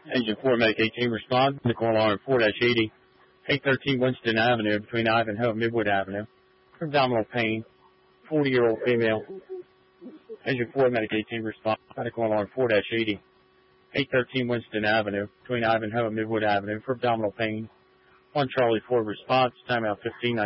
Engine 4, Medicaid team respond. Nicole alarm 4-80. 813 Winston Avenue between Ivanhoe and Midwood Avenue. For abdominal pain. 40-year-old female. Engine 4, Medicaid team respond. Medical alarm 4-80. 813 Winston Avenue between Ivanhoe and Midwood Avenue for abdominal pain. 1 Charlie 4 response. Timeout 15.